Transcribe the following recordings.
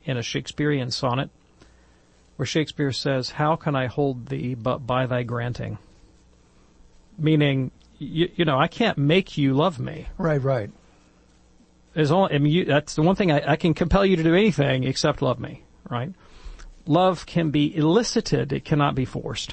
in a Shakespearean sonnet where Shakespeare says, "How can I hold thee but by thy granting?" Meaning, I can't make you love me. Right. That's the one thing I can compel you to do anything except love me, right? Love can be elicited. It cannot be forced.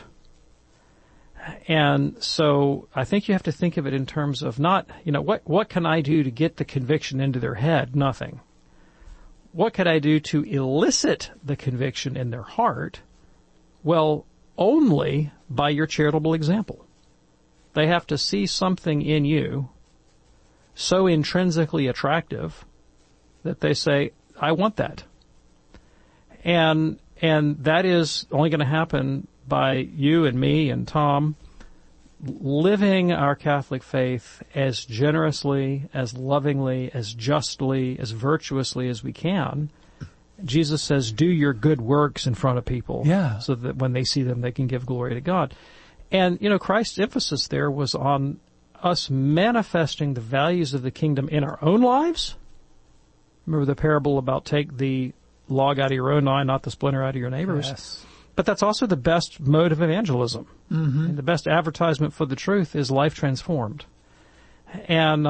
And so I think you have to think of it in terms of not, what can I do to get the conviction into their head? Nothing. What could I do to elicit the conviction in their heart? Well, only by your charitable example. They have to see something in you so intrinsically attractive that they say, I want that. And that is only going to happen by you and me and Tom living our Catholic faith as generously, as lovingly, as justly, as virtuously as we can. Jesus says, do your good works in front of people. Yeah. So that when they see them, they can give glory to God. And, Christ's emphasis there was on us manifesting the values of the kingdom in our own lives. Remember the parable about take the log out of your own eye, not the splinter out of your neighbor's. Yes. But that's also the best mode of evangelism. Mm-hmm. And the best advertisement for the truth is life transformed. And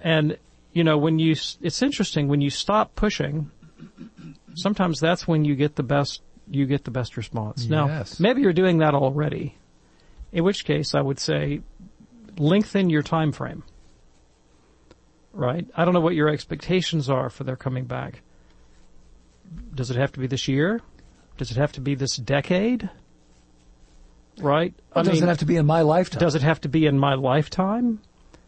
it's interesting, when you stop pushing, sometimes that's when you get the best response. Yes. Now, maybe you're doing that already, in which case I would say lengthen your time frame. Right? I don't know what your expectations are for their coming back. Does it have to be this year? Does it have to be this decade? Right? Does it have to be in my lifetime? Does it have to be in my lifetime?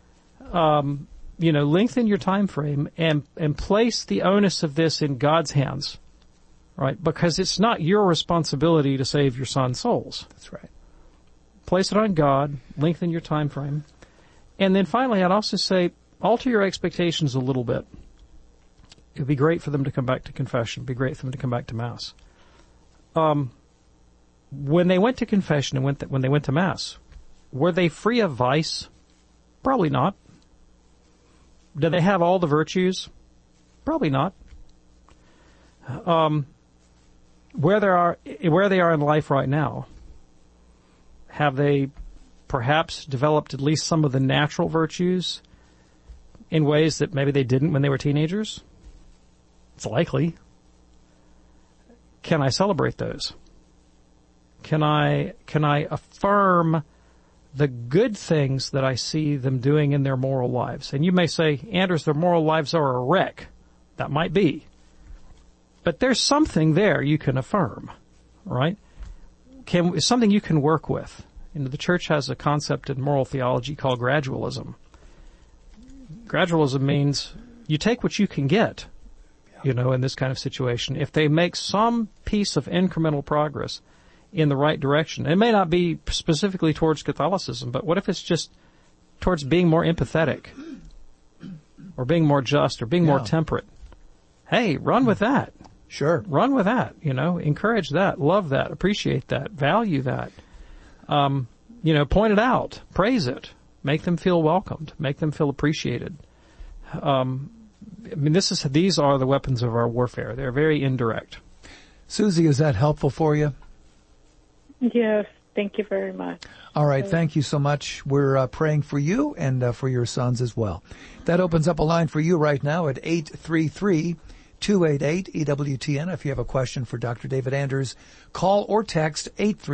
Lengthen your time frame and place the onus of this in God's hands. Right? Because it's not your responsibility to save your son's souls. That's right. Place it on God, lengthen your time frame. And then finally, I'd also say, alter your expectations a little bit. It would be great for them to come back to confession. It would be great for them to come back to Mass. When they went to confession and when they went to Mass, were they free of vice? Probably not. Did they have all the virtues? Probably not. Where they are in life right now, have they perhaps developed at least some of the natural virtues in ways that maybe they didn't when they were teenagers? It's likely. Can I celebrate those? Can I affirm the good things that I see them doing in their moral lives? And you may say, Anders, their moral lives are a wreck. That might be. But there's something there you can affirm, right? Something you can work with. The Church has a concept in moral theology called gradualism. Gradualism means you take what you can get, in this kind of situation. If they make some piece of incremental progress in the right direction, it may not be specifically towards Catholicism, but what if it's just towards being more empathetic or being more just or being more temperate? Hey, run with that. Sure. Run with that, encourage that, love that, appreciate that, value that. Point it out, praise it, make them feel welcomed, make them feel appreciated. These are the weapons of our warfare. They're very indirect. Susie, is that helpful for you? Yes, thank you very much. All right, thank you so much. We're praying for you and for your sons as well. That opens up a line for you right now at 833-288-EWTN. If you have a question for Dr. David Anders, call or text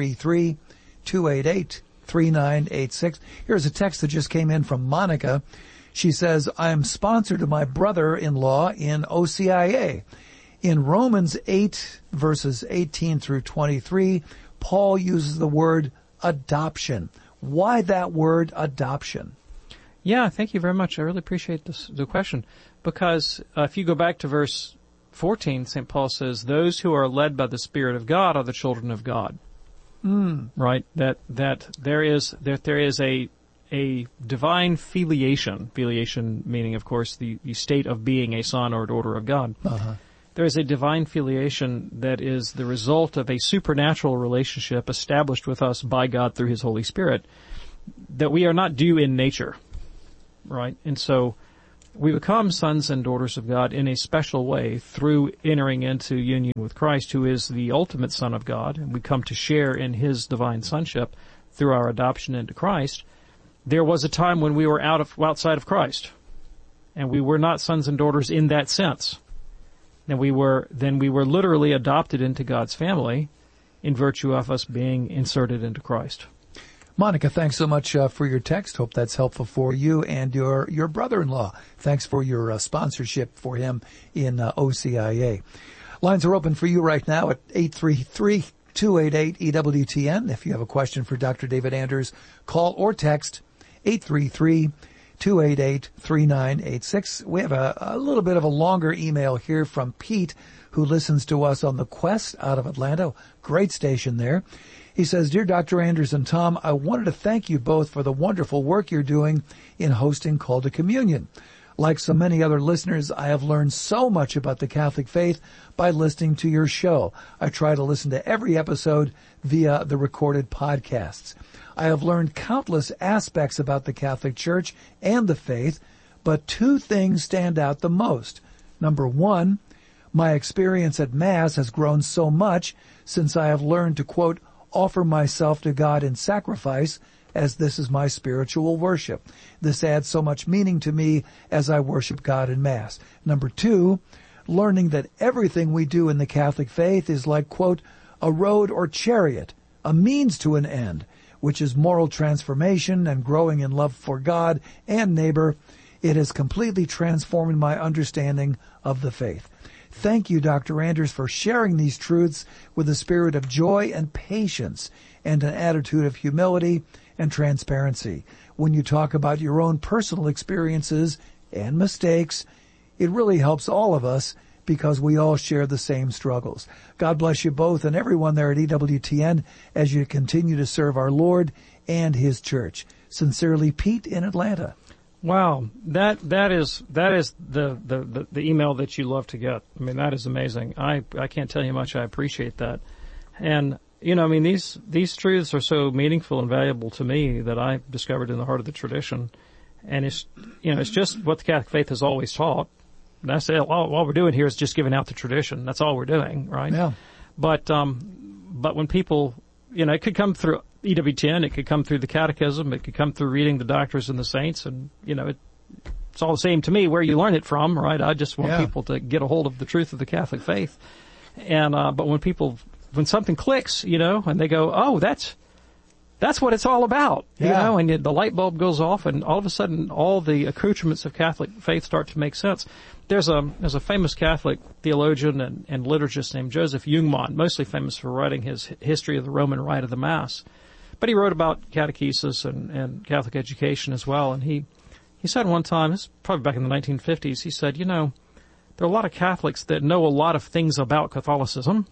833-288-3986. Here's a text that just came in from Monica. She says, I am sponsor to my brother-in-law in OCIA. In Romans 8, verses 18 through 23, Paul uses the word adoption. Why that word adoption? Yeah, thank you very much. I really appreciate the question. Because if you go back to verse 14, St. Paul says, those who are led by the Spirit of God are the children of God. Right? That there is a divine filiation meaning, of course, the state of being a son or daughter of God. Uh-huh. There is a divine filiation that is the result of a supernatural relationship established with us by God through His Holy Spirit that we are not due in nature, right? And so we become sons and daughters of God in a special way through entering into union with Christ, who is the ultimate Son of God, and we come to share in His divine sonship through our adoption into Christ. There was a time when we were outside of Christ, and we were not sons and daughters in that sense. Then we were literally adopted into God's family in virtue of us being inserted into Christ. Monica, thanks so much for your text. Hope that's helpful for you and your brother-in-law. Thanks for your sponsorship for him in OCIA. Lines are open for you right now at 833-288-EWTN. If you have a question for Dr. David Anders, call or text 833-288-3986. We have a little bit of a longer email here from Pete, who listens to us on the Quest out of Atlanta. Great station there. He says, Dear Dr. Anders and Tom, I wanted to thank you both for the wonderful work you're doing in hosting Call to Communion. Like so many other listeners, I have learned so much about the Catholic faith by listening to your show. I try to listen to every episode via the recorded podcasts. I have learned countless aspects about the Catholic Church and the faith, but two things stand out the most. Number one, my experience at Mass has grown so much since I have learned to, quote, offer myself to God in sacrifice, as this is my spiritual worship. This adds so much meaning to me as I worship God in Mass. Number two, learning that everything we do in the Catholic faith is like, quote, a road or chariot, a means to an end, which is moral transformation and growing in love for God and neighbor. It has completely transformed my understanding of the faith. Thank you, Dr. Anders, for sharing these truths with a spirit of joy and patience and an attitude of humility and transparency. When you talk about your own personal experiences and mistakes, it really helps all of us because we all share the same struggles. God bless you both and everyone there at EWTN as you continue to serve our Lord and His Church. Sincerely, Pete in Atlanta. Wow, that is the email that you love to get. I mean, that is amazing. I can't tell you how much I appreciate that. And these truths are so meaningful and valuable to me that I discovered in the heart of the tradition. And it's just what the Catholic faith has always taught. That's it. All we're doing here is just giving out the tradition. That's all we're doing, right? Yeah. But when people, it could come through EWTN, it could come through the Catechism, it could come through reading the Doctors and the Saints, and it's all the same to me where you learn it from, right? I just want people to get a hold of the truth of the Catholic faith. And but when something clicks, and they go, oh, that's what it's all about, and the light bulb goes off, and all of a sudden all the accoutrements of Catholic faith start to make sense. There's a famous Catholic theologian and liturgist named Joseph Jungmann, mostly famous for writing his History of the Roman Rite of the Mass. But he wrote about catechesis and Catholic education as well. And he said one time, this is probably back in the 1950s, he said, there are a lot of Catholics that know a lot of things about Catholicism.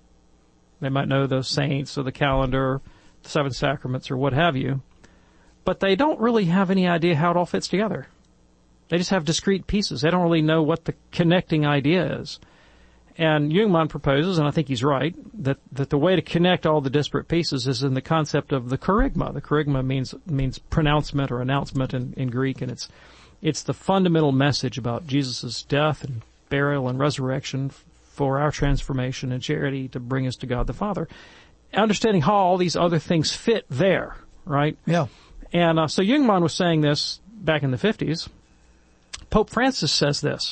They might know the saints or the calendar, the seven sacraments or what have you. But they don't really have any idea how it all fits together. They just have discrete pieces. They don't really know what the connecting idea is. And Jungmann proposes, and I think he's right, that the way to connect all the disparate pieces is in the concept of the kerygma. The kerygma means pronouncement or announcement in Greek, and it's the fundamental message about Jesus' death and burial and resurrection for our transformation and charity to bring us to God the Father. Understanding how all these other things fit there, right? Yeah. And so Jungmann was saying this back in the 50s. Pope Francis says this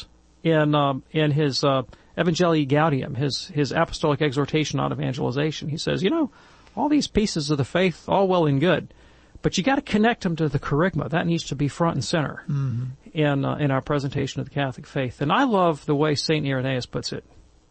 in his Evangelii Gaudium, his apostolic exhortation on evangelization. He says, all these pieces of the faith, all well and good, but you got to connect them to the kerygma. That needs to be front and center in our presentation of the Catholic faith. And I love the way St. Irenaeus puts it.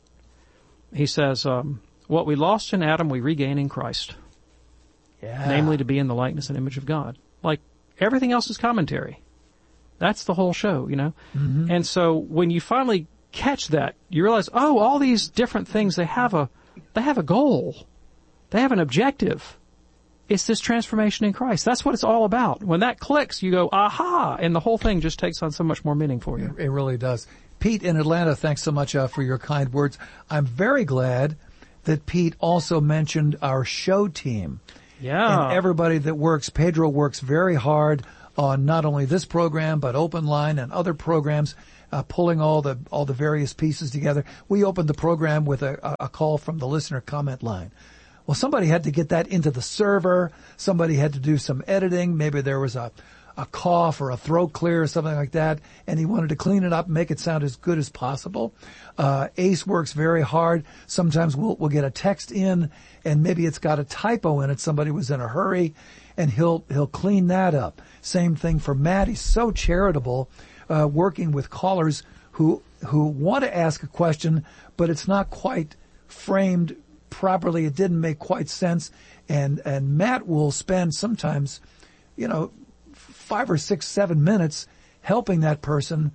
He says, what we lost in Adam, we regain in Christ. Yeah. Namely, to be in the likeness and image of God. Like, everything else is commentary. That's the whole show, Mm-hmm. And so when you finally catch that, you realize, oh, all these different things, they have a goal. They have an objective. It's this transformation in Christ. That's what it's all about. When that clicks, you go, aha, and the whole thing just takes on so much more meaning for you. It really does. Pete in Atlanta, thanks so much for your kind words. I'm very glad that Pete also mentioned our show team. Yeah. And everybody that works. Pedro works very hard on not only this program, but Open Line and other programs, pulling all the various pieces together. We opened the program with a call from the listener comment line. Well, somebody had to get that into the server. Somebody had to do some editing. Maybe there was a cough or a throat clear or something like that, and he wanted to clean it up and make it sound as good as possible. Ace works very hard. Sometimes we'll get a text in, and maybe it's got a typo in it. Somebody was in a hurry, and he'll clean that up. Same thing for Matt. He's so charitable, working with callers who want to ask a question, but it's not quite framed properly. It didn't make quite sense, and Matt will spend sometimes, 5 or 6, 7 minutes helping that person,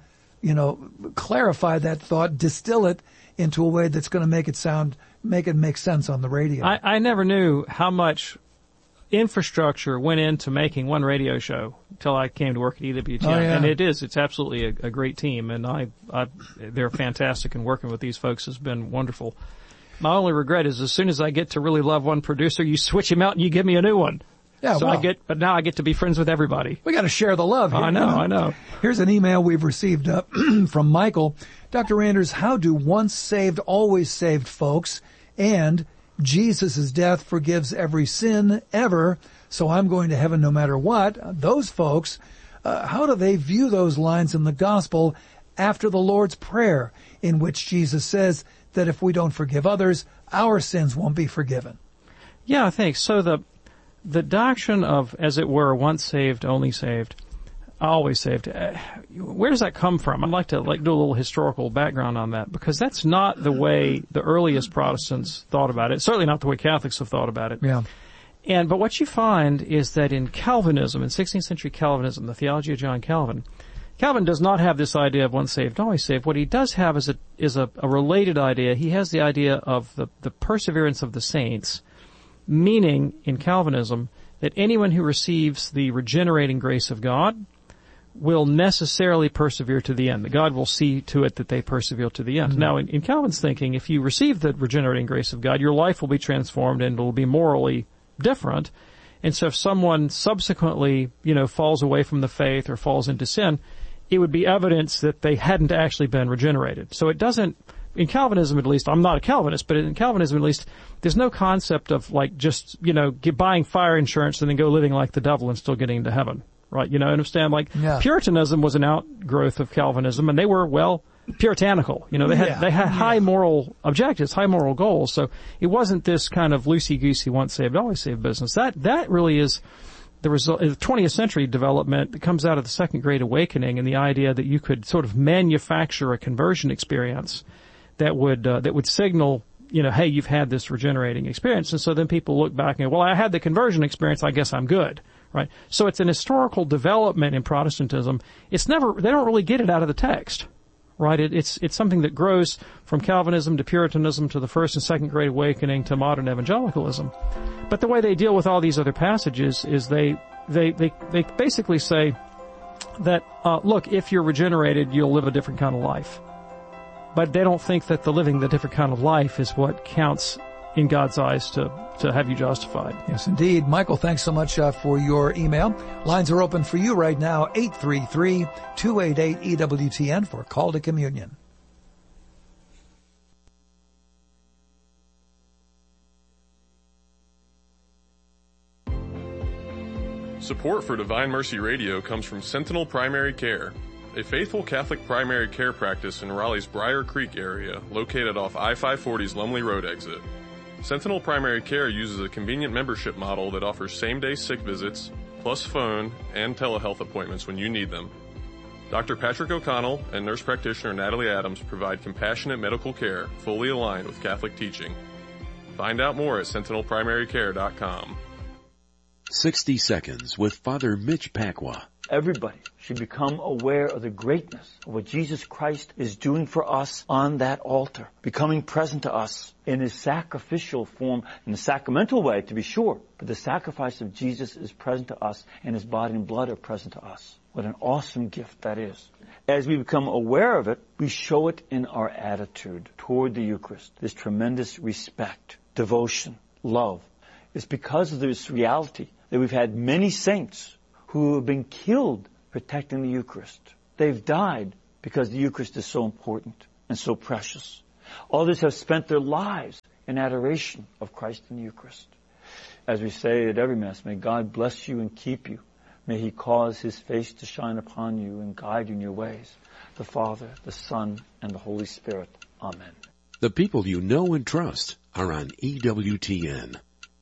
clarify that thought, distill it into a way that's going to make it make sense on the radio. I never knew how much infrastructure went into making one radio show until I came to work at EWTN. Oh, yeah. And it's absolutely a great team, and they're fantastic, and working with these folks has been wonderful. My only regret is as soon as I get to really love one producer, you switch him out and you give me a new one. Yeah, so but now I get to be friends with everybody. We got to share the love here. I know. Here's an email we've received from Michael. Dr. Anders, how do once saved, always saved folks and Jesus' death forgives every sin ever, so I'm going to heaven no matter what, those folks, how do they view those lines in the gospel after the Lord's Prayer, in which Jesus says that if we don't forgive others, our sins won't be forgiven? Yeah, I think so. The doctrine of, as it were, once saved, only saved, always saved, where does that come from? I'd like to do a little historical background on that, because that's not the way the earliest Protestants thought about it. Certainly not the way Catholics have thought about it. Yeah. But what you find is that in Calvinism, in 16th century Calvinism, the theology of John Calvin, Calvin does not have this idea of once saved, always saved. What he does have is a related idea. He has the idea of the perseverance of the saints, meaning in Calvinism that anyone who receives the regenerating grace of God will necessarily persevere to the end. That God will see to it that they persevere to the end. Mm-hmm. Now, in Calvin's thinking, if you receive the regenerating grace of God, your life will be transformed and it will be morally different. And so if someone subsequently, falls away from the faith or falls into sin, it would be evidence that they hadn't actually been regenerated. So it doesn't, in Calvinism at least, I'm not a Calvinist, but in Calvinism at least, there's no concept of just, buying fire insurance and then go living like the devil and still getting into heaven. Right? Understand? Puritanism was an outgrowth of Calvinism, and they were, puritanical. They had high moral objectives, high moral goals. So it wasn't this kind of loosey-goosey, once saved, always saved business. That really is the result, the 20th century development that comes out of the Second Great Awakening, and the idea that you could sort of manufacture a conversion experience that would signal, hey, you've had this regenerating experience. And so then people look back and go, I had the conversion experience, I guess I'm good. Right? So it's an historical development in Protestantism. They don't really get it out of the text. Right? It's something that grows from Calvinism to Puritanism to the First and Second Great Awakening to modern evangelicalism. But the way they deal with all these other passages is they basically say that, look, if you're regenerated, you'll live a different kind of life. But they don't think that living the different kind of life is what counts in God's eyes to have you justified. Yes, indeed. Michael, thanks so much for your email. Lines are open for you right now, 833-288-EWTN for Call to Communion. Support for Divine Mercy Radio comes from Sentinel Primary Care, a faithful Catholic primary care practice in Raleigh's Briar Creek area, located off I-540's Lumley Road exit. Sentinel Primary Care uses a convenient membership model that offers same-day sick visits, plus phone and telehealth appointments when you need them. Dr. Patrick O'Connell and nurse practitioner Natalie Adams provide compassionate medical care fully aligned with Catholic teaching. Find out more at sentinelprimarycare.com. 60 Seconds with Father Mitch Pacwa. Everybody should become aware of the greatness of what Jesus Christ is doing for us on that altar, becoming present to us in His sacrificial form, in a sacramental way, to be sure. But the sacrifice of Jesus is present to us, and His body and blood are present to us. What an awesome gift that is. As we become aware of it, we show it in our attitude toward the Eucharist. This tremendous respect, devotion, love. It's because of this reality that we've had many saints who have been killed protecting the Eucharist. They've died because the Eucharist is so important and so precious. Others have spent their lives in adoration of Christ in the Eucharist. As we say at every Mass, may God bless you and keep you. May He cause His face to shine upon you and guide you in your ways. The Father, the Son, and the Holy Spirit. Amen. The people you know and trust are on EWTN.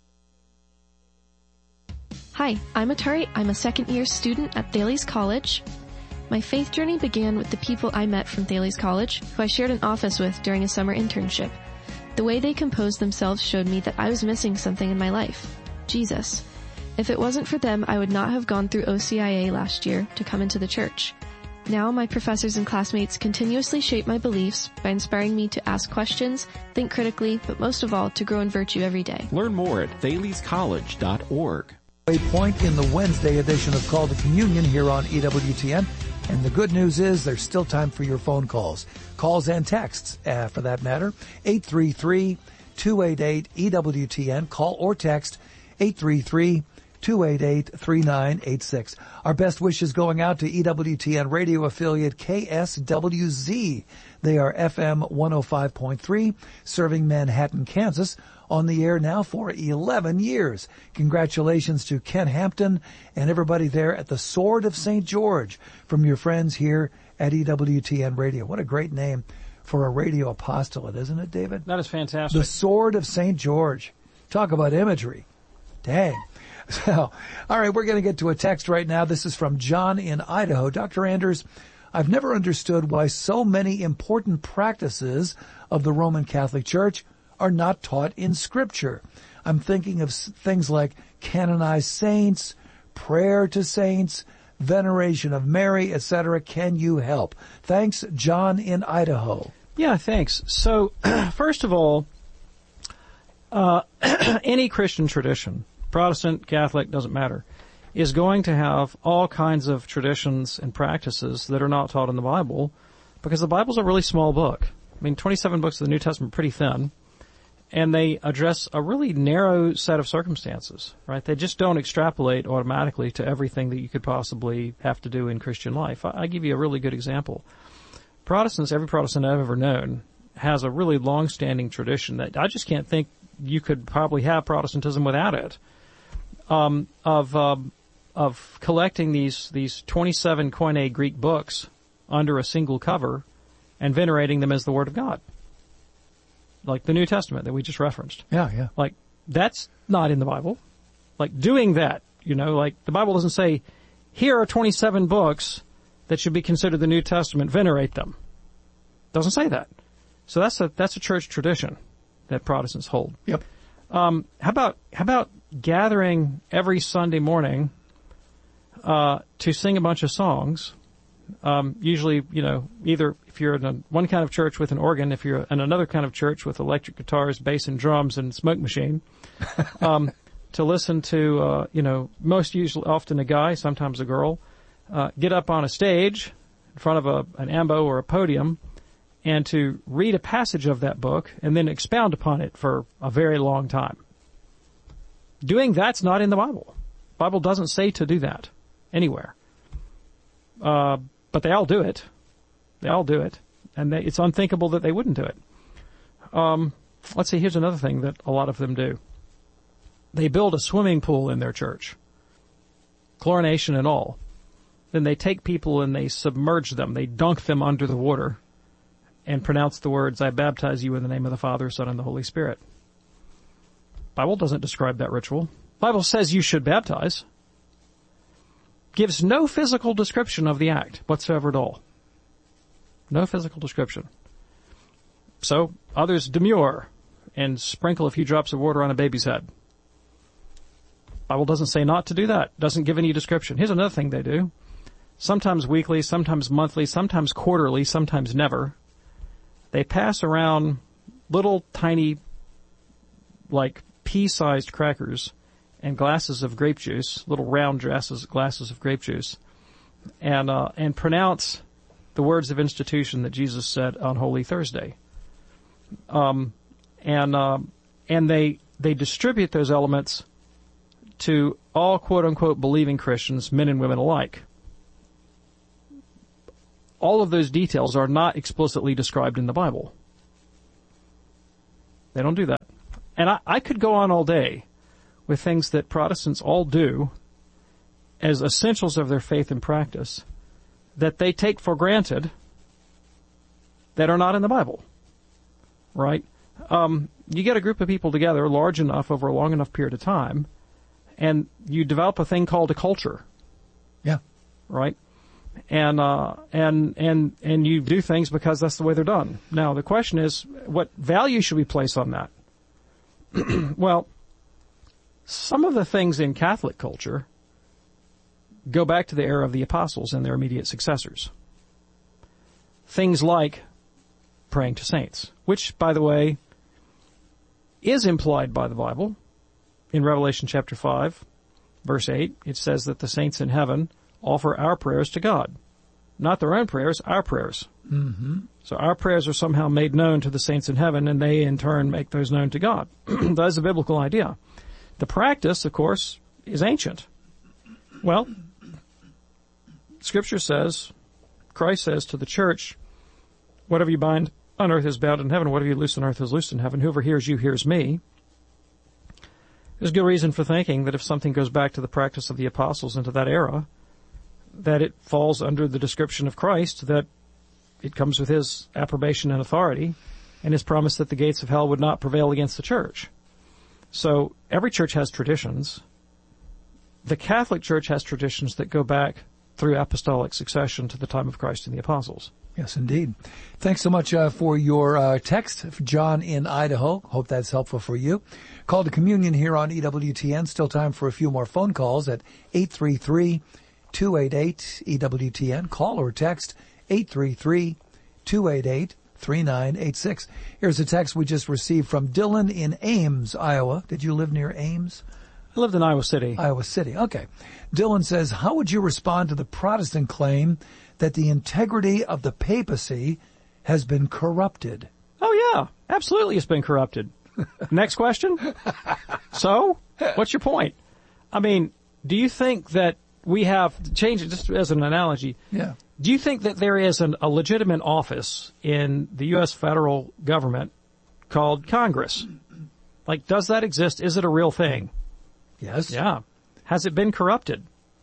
Hi, I'm Atari. I'm a second-year student at Thales College. My faith journey began with the people I met from Thales College, who I shared an office with during a summer internship. The way they composed themselves showed me that I was missing something in my life. Jesus. If it wasn't for them, I would not have gone through OCIA last year to come into the church. Now my professors and classmates continuously shape my beliefs by inspiring me to ask questions, think critically, but most of all, to grow in virtue every day. Learn more at thalescollege.org. A point in the Wednesday edition of Call to Communion here on EWTN. And the good news is there's still time for your phone calls. Calls and texts, for that matter. 833-288-EWTN. Call or text 833-288-3986. Our best wishes going out to EWTN radio affiliate KSWZ. They are FM 105.3, serving Manhattan, Kansas, on the air now for 11 years. Congratulations to Ken Hampton and everybody there at the Sword of St. George from your friends here at EWTN Radio. What a great name for a radio apostolate, isn't it, David? That is fantastic. The Sword of St. George. Talk about imagery. Dang. So, all right, we're going to get to a text right now. This is from John in Idaho. Dr. Anders, I've never understood why so many important practices of the Roman Catholic Church are not taught in Scripture. I'm thinking of things like canonized saints, prayer to saints, veneration of Mary, etc. Can you help? Thanks, John in Idaho. Yeah, thanks. So, first of all, any Christian tradition, Protestant, Catholic, doesn't matter, is going to have all kinds of traditions and practices that are not taught in the Bible, because the Bible's a really small book. I mean, 27 books of the New Testament are pretty thin, and they address a really narrow set of circumstances, right? They just don't extrapolate automatically to everything that you could possibly have to do in Christian life. I give you a really good example. Protestants, every Protestant I've ever known, has a really long-standing tradition that I just can't think you could probably have Protestantism without it, of collecting these 27 Koine Greek books under a single cover and venerating them as the Word of God. Like the New Testament that we just referenced. Yeah. Like, that's not in the Bible. Like, doing that, like, the Bible doesn't say, here are 27 books that should be considered the New Testament, venerate them. Doesn't say that. So that's a church tradition that Protestants hold. Yep. How about gathering every Sunday morning, to sing a bunch of songs? Usually, either if you're in one kind of church with an organ, if you're in another kind of church with electric guitars, bass and drums and smoke machine, to listen to, most usually, often a guy, sometimes a girl, get up on a stage in front of an ambo or a podium and to read a passage of that book and then expound upon it for a very long time. Doing that's not in the Bible. The Bible doesn't say to do that anywhere. But they all do it. They all do it. And it's unthinkable that they wouldn't do it. Let's see, here's another thing that a lot of them do. They build a swimming pool in their church. Chlorination and all. Then they take people and they submerge them. They dunk them under the water and pronounce the words, I baptize you in the name of the Father, Son, and the Holy Spirit. Bible doesn't describe that ritual. Bible says you should baptize. Gives no physical description of the act whatsoever at all. No physical description. So others demur and sprinkle a few drops of water on a baby's head. Bible doesn't say not to do that. Doesn't give any description. Here's another thing they do. Sometimes weekly, sometimes monthly, sometimes quarterly, sometimes never. They pass around little tiny, like pea-sized crackers and glasses of grape juice, little round glasses of grape juice, and pronounce the words of institution that Jesus said on Holy Thursday. And they distribute those elements to all quote-unquote believing Christians, men and women alike. All of those details are not explicitly described in the Bible. They don't do that. And I could go on all day with things that Protestants all do as essentials of their faith and practice that they take for granted that are not in the Bible. Right? You get a group of people together large enough over a long enough period of time, and you develop a thing called a culture. Yeah. Right? And you do things because that's the way they're done. Now, the question is, what value should we place on that? Well, some of the things in Catholic culture go back to the era of the apostles and their immediate successors. Things like praying to saints, which, by the way, is implied by the Bible. In Revelation chapter 5, verse 8, it says that the saints in heaven offer our prayers to God. Not their own prayers, our prayers. Mm-hmm. So our prayers are somehow made known to the saints in heaven, and they in turn make those known to God. That is a biblical idea. The practice, of course, is ancient. Well, Scripture says, Christ says to the church, whatever you bind on earth is bound in heaven, whatever you loose on earth is loosed in heaven. Whoever hears you hears me. There's good reason for thinking that if something goes back to the practice of the apostles into that era, that it falls under the description of Christ, that it comes with his approbation and authority, and his promise that the gates of hell would not prevail against the church. So every church has traditions. The Catholic Church has traditions that go back through apostolic succession to the time of Christ and the apostles. Yes, indeed. Thanks so much for your text, John in Idaho. Hope that's helpful for you. Call to communion here on EWTN. Still time for a few more phone calls at 833-288-EWTN. Call or text 833-288-3986. Here's a text we just received from Dylan in Ames, Iowa. Did you live near Ames? I lived in Iowa City. Iowa City, okay. Dylan says, how would you respond to the Protestant claim that the integrity of the papacy has been corrupted? Oh, yeah. Absolutely it's been corrupted. Next question. So, what's your point? I mean, do you think that we have, change it just as an analogy, yeah. Do you think that there is a legitimate office in the U.S. federal government called Congress? Like, does that exist? Is it a real thing? Yes. Yeah. Has it been corrupted?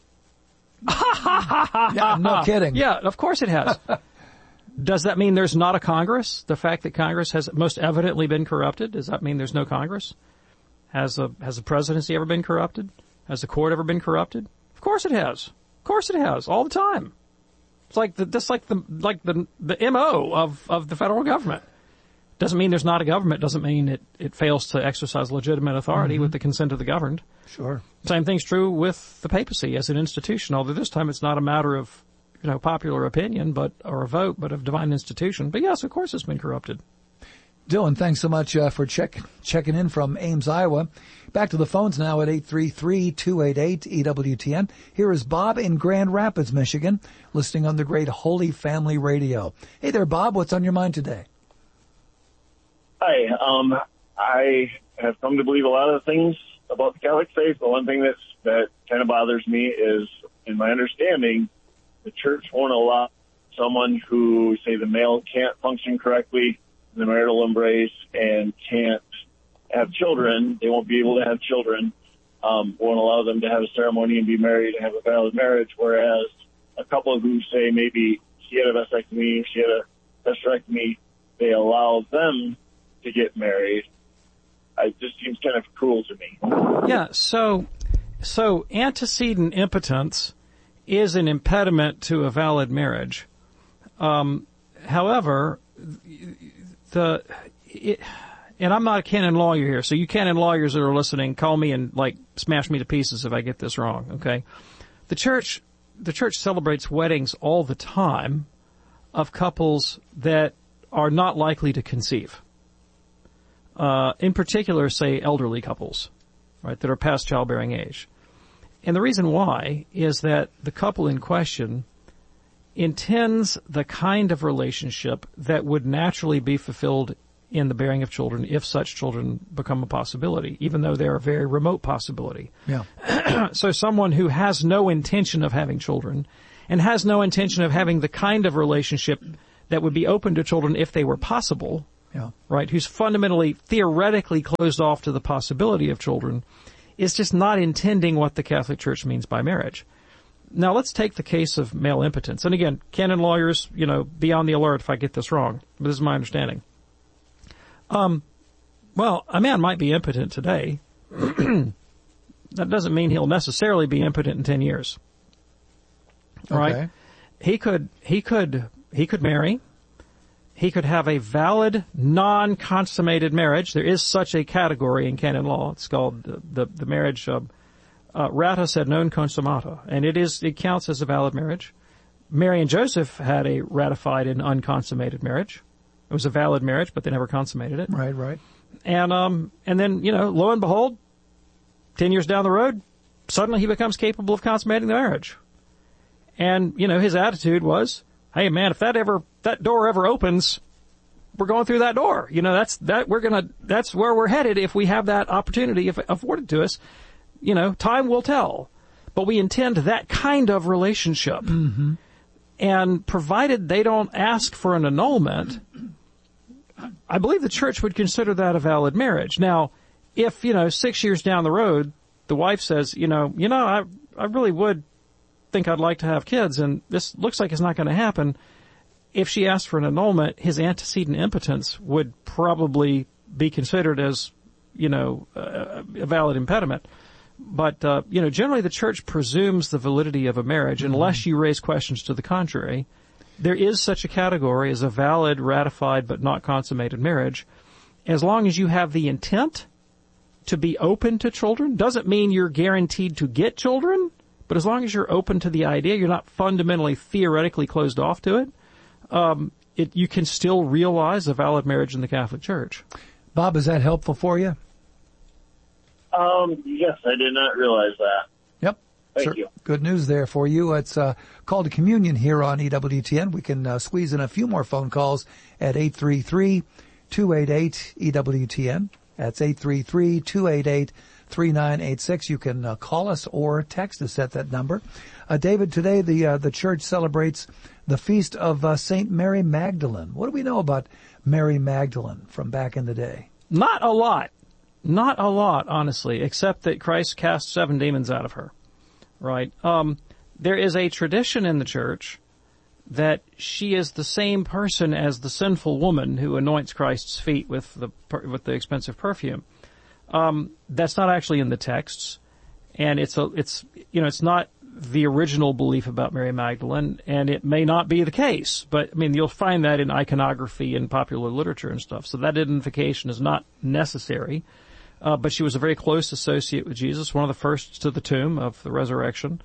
Yeah, no kidding. Yeah, of course it has. Does that mean there's not a Congress? The fact that Congress has most evidently been corrupted, does that mean there's no Congress? Has the presidency ever been corrupted? Has the court ever been corrupted? Of course it has. Of course it has. All the time. It's like the MO of the federal government. Doesn't mean there's not a government. Doesn't mean it fails to exercise legitimate authority with the consent of the governed. Sure. Same thing's true with the papacy as an institution, although this time it's not a matter of, popular opinion, or a vote, but of divine institution. But yes, of course it's been corrupted. Dylan, thanks so much for checking in from Ames, Iowa. Back to the phones now at 833-288-EWTN. Here is Bob in Grand Rapids, Michigan, listening on the great Holy Family Radio. Hey there, Bob. What's on your mind today? Hi. I have come to believe a lot of things about the Catholic faith. The one thing that kind of bothers me is, in my understanding, the church won't allow someone who, say, the male can't function correctly in the marital embrace and can't have children. They won't be able to have children. Won't allow them to have a ceremony and be married and have a valid marriage. Whereas a couple who say maybe he had a vasectomy, she had a hysterectomy, they allow them to get married. It just seems kind of cruel to me. Yeah, so antecedent impotence is an impediment to a valid marriage. However, and I'm not a canon lawyer here, so you canon lawyers that are listening, call me and smash me to pieces if I get this wrong, okay? The church celebrates weddings all the time of couples that are not likely to conceive. In particular, say, elderly couples, right, that are past childbearing age. And the reason why is that the couple in question intends the kind of relationship that would naturally be fulfilled in the bearing of children if such children become a possibility, even though they're a very remote possibility. Yeah. So someone who has no intention of having children and has no intention of having the kind of relationship that would be open to children if they were possible, yeah, right, who's fundamentally, theoretically closed off to the possibility of children, is just not intending what the Catholic Church means by marriage. Now, let's take the case of male impotence. And again, canon lawyers, be on the alert if I get this wrong, but this is my understanding. Well, a man might be impotent today. That doesn't mean he'll necessarily be impotent in 10 years. Right? Okay. He could marry. He could have a valid, non-consummated marriage. There is such a category in canon law. It's called the marriage rata sed non consumata, and it counts as a valid marriage. Mary and Joseph had a ratified and unconsummated marriage. It was a valid marriage, but they never consummated it. Right. And then, lo and behold, 10 years down the road, suddenly he becomes capable of consummating the marriage. And, his attitude was, hey man, if that door ever opens, we're going through that door. That's where we're headed if we have that opportunity afforded to us. Time will tell. But we intend that kind of relationship. Mm-hmm. And provided they don't ask for an annulment, I believe the church would consider that a valid marriage. Now, if, 6 years down the road, the wife says, I really would think I'd like to have kids, and this looks like it's not going to happen. If she asked for an annulment, his antecedent impotence would probably be considered as, a valid impediment. But, generally the church presumes the validity of a marriage unless you raise questions to the contrary. There is such a category as a valid, ratified, but not consummated marriage. As long as you have the intent to be open to children, doesn't mean you're guaranteed to get children, but as long as you're open to the idea, you're not fundamentally, theoretically closed off to it, you can still realize a valid marriage in the Catholic Church. Bob, is that helpful for you? Yes, I did not realize that. Yep. Thank you. Good news there for you. It's called to communion here on EWTN. We can squeeze in a few more phone calls at 833-288-EWTN. That's 833-288-3986. You can call us or text us at that number. David, today the church celebrates the feast of St. Mary Magdalene. What do we know about Mary Magdalene from back in the day? Not a lot. Not a lot, honestly, except that Christ cast 7 demons out of her. Right? There is a tradition in the church that she is the same person as the sinful woman who anoints Christ's feet with the expensive perfume. That's not actually in the texts, and it's not the original belief about Mary Magdalene, and it may not be the case, but you'll find that in iconography and popular literature and stuff. So that identification is not necessary. But she was a very close associate with Jesus, one of the first to the tomb of the resurrection.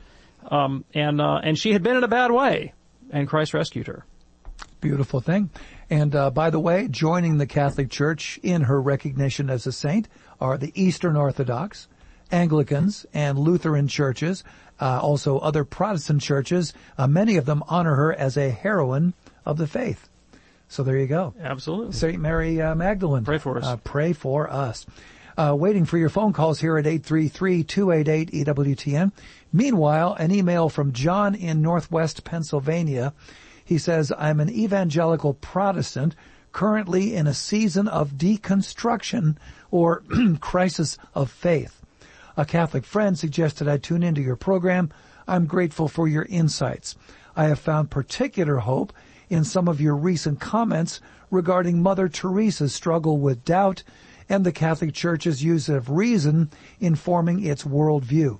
And she had been in a bad way, and Christ rescued her. Beautiful thing. And by the way, joining the Catholic Church in her recognition as a saint are the Eastern Orthodox, Anglicans, and Lutheran churches, also other Protestant churches. Many of them honor her as a heroine of the faith. So there you go. Absolutely. St. Mary Magdalene. Pray for us. Pray for us. Waiting for your phone calls here at 833-288-EWTN. Meanwhile, an email from John in Northwest Pennsylvania. He says, I'm an evangelical Protestant currently in a season of deconstruction or crisis of faith. A Catholic friend suggested I tune into your program. I'm grateful for your insights. I have found particular hope in some of your recent comments regarding Mother Teresa's struggle with doubt and the Catholic Church's use of reason in forming its worldview.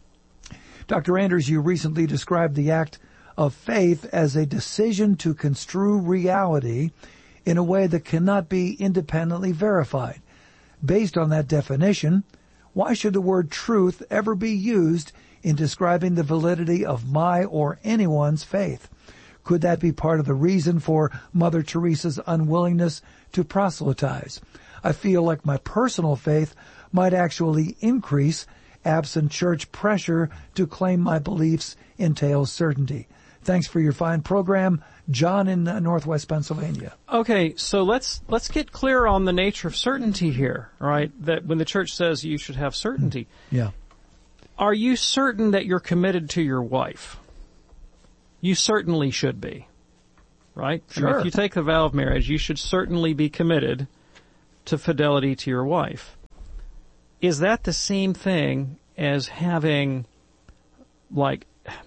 Dr. Anders, you recently described the act of faith as a decision to construe reality in a way that cannot be independently verified. Based on that definition, why should the word truth ever be used in describing the validity of my or anyone's faith? Could that be part of the reason for Mother Teresa's unwillingness to proselytize? I feel like my personal faith might actually increase absent church pressure to claim my beliefs entails certainty. Thanks for your fine program. John in Northwest Pennsylvania. Okay, so let's get clear on the nature of certainty here, right? That when the church says you should have certainty. Yeah. Are you certain that you're committed to your wife? You certainly should be, right? Sure. I mean, if you take the vow of marriage, you should certainly be committed to fidelity to your wife. Is that the same thing as having, like,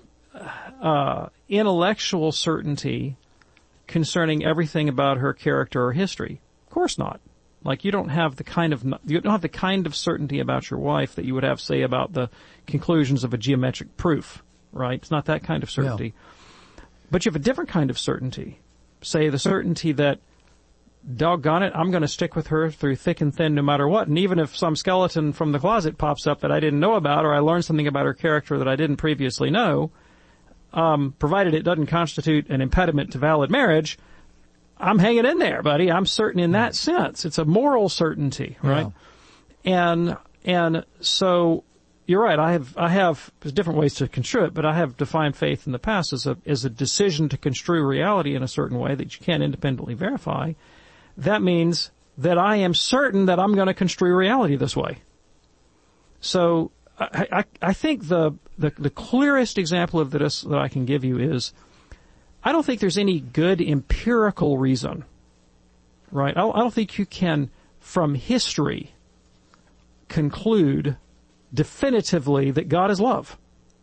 intellectual certainty concerning everything about her character or history? Of course not. Like, you don't have the kind of certainty about your wife that you would have, say, about the conclusions of a geometric proof, right? It's not that kind of certainty. Yeah. But you have a different kind of certainty. Say, the certainty that, doggone it, I'm going to stick with her through thick and thin no matter what. And even if some skeleton from the closet pops up that I didn't know about, or I learned something about her character that I didn't previously know, provided it doesn't constitute an impediment to valid marriage, I'm hanging in there, buddy. I'm certain in that sense. It's a moral certainty, right? Yeah. And so you're right. I have there's different ways to construe it, but I have defined faith in the past as a decision to construe reality in a certain way that you can't independently verify. That means that I am certain that I'm going to construe reality this way. So I think the clearest example of this that I can give you is, I don't think there's any good empirical reason, right? I don't think you can, from history, conclude definitively that God is love.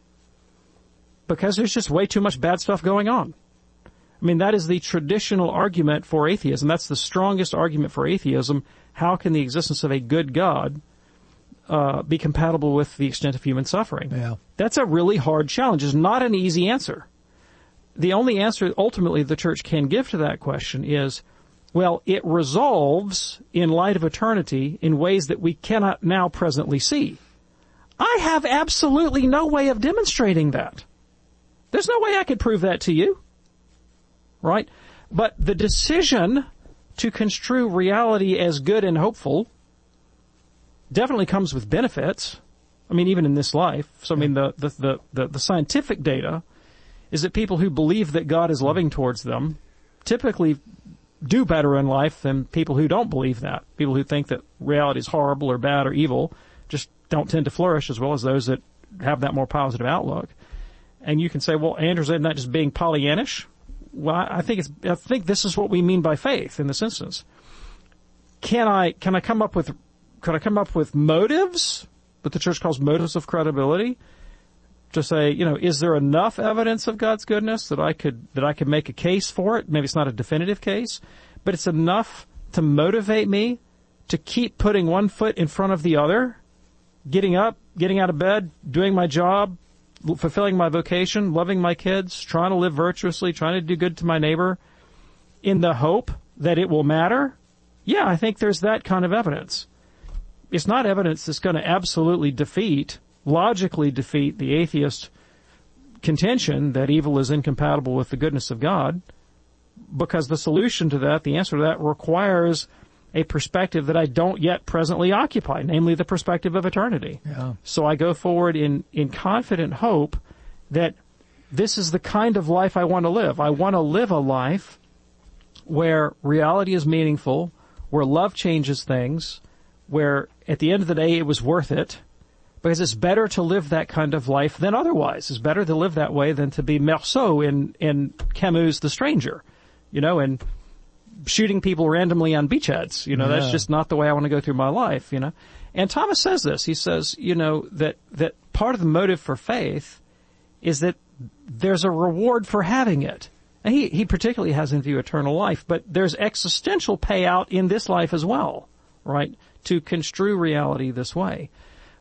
Because there's just way too much bad stuff going on. I mean, that is the traditional argument for atheism. That's the strongest argument for atheism. How can the existence of a good God be compatible with the extent of human suffering? Yeah. That's a really hard challenge. It's not an easy answer. The only answer ultimately the church can give to that question is, well, it resolves in light of eternity in ways that we cannot now presently see. I have absolutely no way of demonstrating that. There's no way I could prove that to you. Right? But the decision to construe reality as good and hopeful definitely comes with benefits. I mean, even in this life. So, I mean, the scientific data is that people who believe that God is loving towards them typically do better in life than people who don't believe that. People who think that reality is horrible or bad or evil just don't tend to flourish as well as those that have that more positive outlook. And you can say, well, Andrew, isn't that just being Pollyannish? Well, I think this is what we mean by faith in this instance. Can I come up with motives, what the church calls motives of credibility, to say, is there enough evidence of God's goodness that I could make a case for it? Maybe it's not a definitive case, but it's enough to motivate me to keep putting one foot in front of the other, getting up, getting out of bed, doing my job, fulfilling my vocation, loving my kids, trying to live virtuously, trying to do good to my neighbor, in the hope that it will matter. Yeah, I think there's that kind of evidence. It's not evidence that's going to absolutely logically defeat the atheist contention that evil is incompatible with the goodness of God, because the solution to that, the answer to that, requires a perspective that I don't yet presently occupy, namely the perspective of eternity. Yeah. So I go forward in confident hope that this is the kind of life I want to live. I want to live a life where reality is meaningful, where love changes things, where at the end of the day it was worth it, because it's better to live that kind of life than otherwise. It's better to live that way than to be Meursault in Camus' The Stranger, and shooting people randomly on beachheads. That's just not the way I want to go through my life, And Thomas says this. He says, that part of the motive for faith is that there's a reward for having it. And he particularly has in view eternal life, but there's existential payout in this life as well, right? To construe reality this way.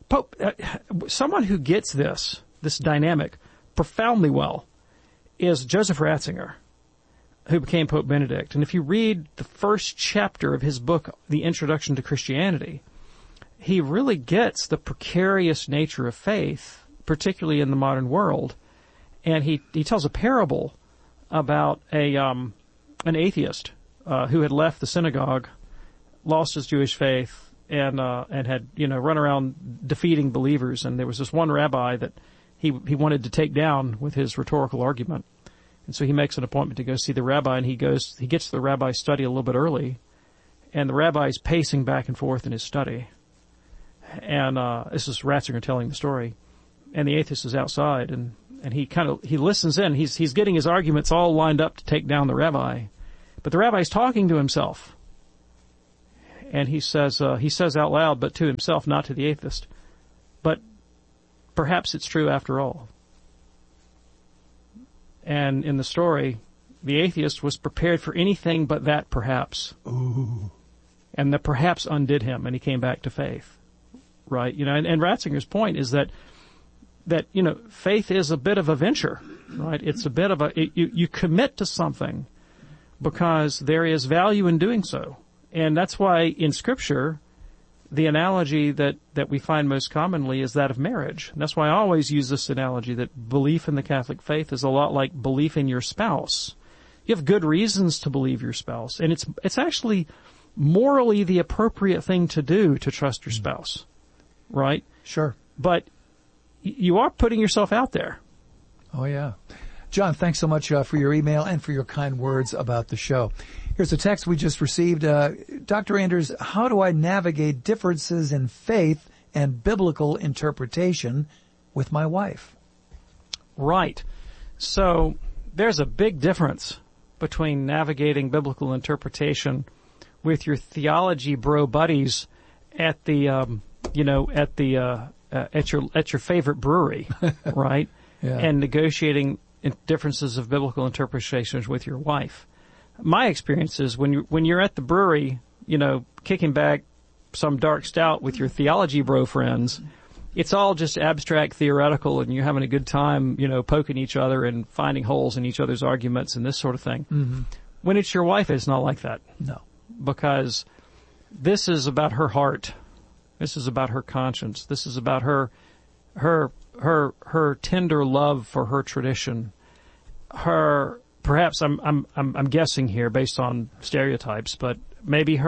Someone who gets this dynamic profoundly well is Joseph Ratzinger, who became Pope Benedict. And if you read the first chapter of his book, The Introduction to Christianity, he really gets the precarious nature of faith, particularly in the modern world. And he tells a parable about an atheist who had left the synagogue, lost his Jewish faith, and had run around defeating believers. And there was this one rabbi that he wanted to take down with his rhetorical argument. And so he makes an appointment to go see the rabbi, and he gets to the rabbi's study a little bit early, and the rabbi's pacing back and forth in his study. And this is Ratzinger telling the story. And the atheist is outside, and he listens in. He's getting his arguments all lined up to take down the rabbi. But the rabbi's talking to himself. And he says out loud, but to himself, not to the atheist, but perhaps it's true after all. And in the story, the atheist was prepared for anything but that perhaps. Ooh. And the perhaps undid him, and he came back to faith. Right? And Ratzinger's point is that faith is a bit of a venture, right? It's a bit of you commit to something because there is value in doing so. And that's why in Scripture, the analogy that we find most commonly is that of marriage. And that's why I always use this analogy that belief in the Catholic faith is a lot like belief in your spouse. You have good reasons to believe your spouse, and it's actually morally the appropriate thing to do to trust your spouse, right? Sure. But you are putting yourself out there. Oh, yeah. John, thanks so much for your email and for your kind words about the show. Here's a text we just received. Dr. Anders, how do I navigate differences in faith and biblical interpretation with my wife? Right. So there's a big difference between navigating biblical interpretation with your theology bro buddies at the at your favorite brewery, right? Yeah. And negotiating differences of biblical interpretations with your wife. My experience is when you're at the brewery, kicking back some dark stout with your theology bro friends, it's all just abstract theoretical, and you're having a good time, poking each other and finding holes in each other's arguments and this sort of thing. Mm-hmm. When it's your wife, it's not like that. No. Because this is about her heart. This is about her conscience. This is about her tender love for her tradition. Perhaps I'm guessing here based on stereotypes, but maybe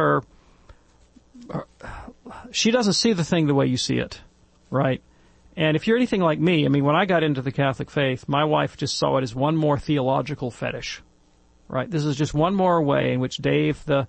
she doesn't see the thing the way you see it, right? And if you're anything like me, when I got into the Catholic faith, my wife just saw it as one more theological fetish, right? This is just one more way in which Dave, the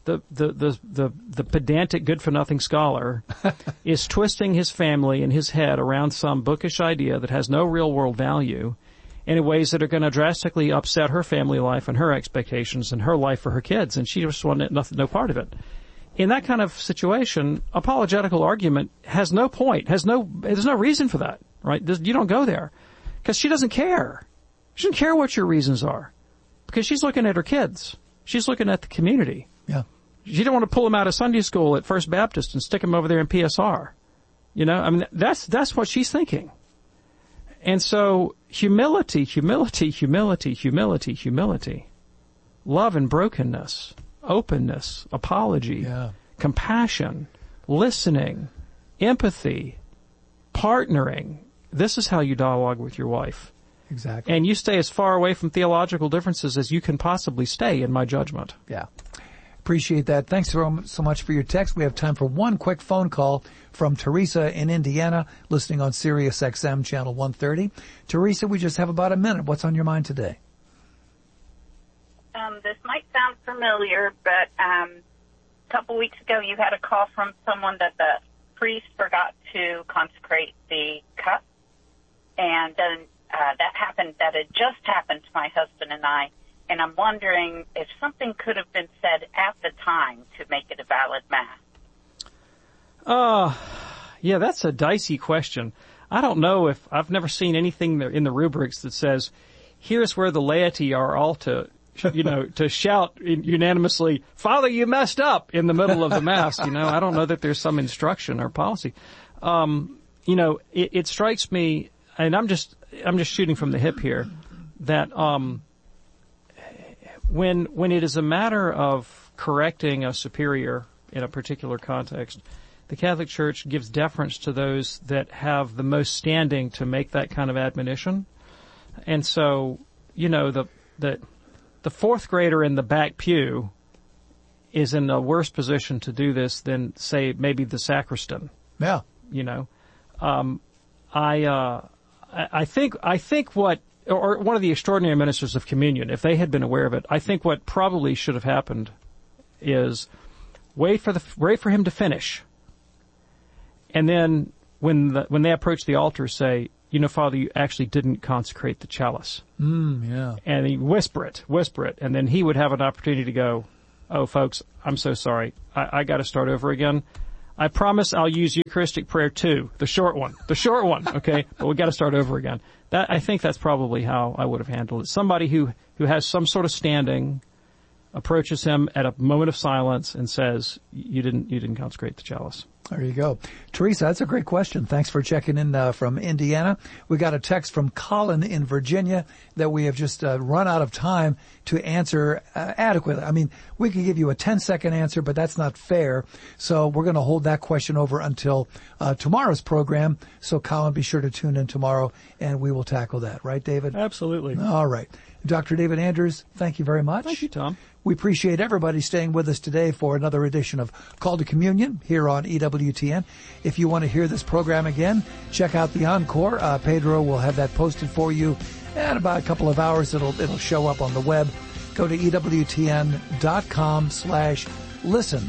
pedantic good-for-nothing scholar, is twisting his family and his head around some bookish idea that has no real-world value in ways that are going to drastically upset her family life and her expectations and her life for her kids, and she just wanted no part of it. In that kind of situation, apologetical argument has no point, there's no reason for that, right? You don't go there. Because she doesn't care. She doesn't care what your reasons are. Because she's looking at her kids. She's looking at the community. Yeah. She didn't want to pull them out of Sunday school at First Baptist and stick them over there in PSR. That's what she's thinking. And so humility, love and brokenness, openness, apology, compassion, listening, empathy, partnering. This is how you dialogue with your wife. Exactly. And you stay as far away from theological differences as you can possibly stay, in my judgment. Yeah. Appreciate that. Thanks so much for your text. We have time for one quick phone call from Teresa in Indiana, listening on Sirius XM channel 130. Teresa, we just have about a minute. What's on your mind today? This might sound familiar, but a couple weeks ago you had a call from someone that the priest forgot to consecrate the cup, and then that had just happened to my husband and I. And I'm wondering if something could have been said at the time to make it a valid Mass. Yeah, that's a dicey question. I don't know if I've never seen anything in the rubrics that says, here's where the laity are all to shout unanimously, Father, you messed up in the middle of the Mass. I don't know that there's some instruction or policy. It strikes me, and I'm just shooting from the hip here, that, when it is a matter of correcting a superior in a particular context, the Catholic Church gives deference to those that have the most standing to make that kind of admonition. And so, the fourth grader in the back pew is in a worse position to do this than, say, maybe the sacristan. Yeah. I think what or one of the extraordinary ministers of communion, if they had been aware of it, I think what probably should have happened is wait for him to finish, and then when they approach the altar, say, Father, you actually didn't consecrate the chalice. Yeah. And he whisper it, and then he would have an opportunity to go, oh, folks, I'm so sorry. I got to start over again. I promise I'll use Eucharistic prayer too, the short one, okay? But we got to start over again. I think that's probably how I would have handled it. Somebody who has some sort of standing approaches him at a moment of silence and says, you didn't consecrate the chalice. There you go. Teresa, that's a great question. Thanks for checking in from Indiana. We got a text from Colin in Virginia that we have just run out of time to answer adequately. I mean, we could give you a 10-second answer, but that's not fair. So we're going to hold that question over until tomorrow's program. So, Colin, be sure to tune in tomorrow, and we will tackle that. Right, David? Absolutely. All right. Dr. David Anders, thank you very much. Thank you, Tom. We appreciate everybody staying with us today for another edition of Call to Communion here on EWTN. If you want to hear this program again, check out the encore. Pedro will have that posted for you in about a couple of hours. It'll show up on the web. Go to EWTN.com/listen.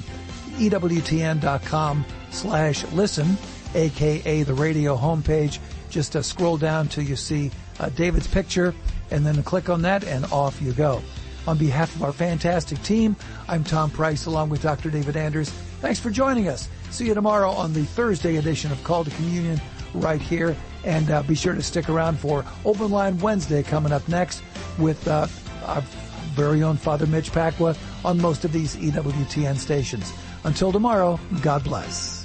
EWTN.com/listen, aka the radio homepage. Just scroll down till you see David's picture, and then click on that, and off you go. On behalf of our fantastic team, I'm Tom Price along with Dr. David Anders. Thanks for joining us. See you tomorrow on the Thursday edition of Call to Communion right here. And be sure to stick around for Open Line Wednesday coming up next with our very own Father Mitch Pacwa on most of these EWTN stations. Until tomorrow, God bless.